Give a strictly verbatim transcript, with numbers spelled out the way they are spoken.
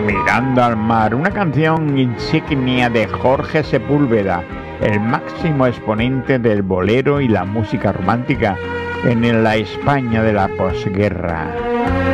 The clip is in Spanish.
Mirando al mar, una canción insignia de Jorge Sepúlveda, el máximo exponente del bolero y la música romántica en la España de la posguerra.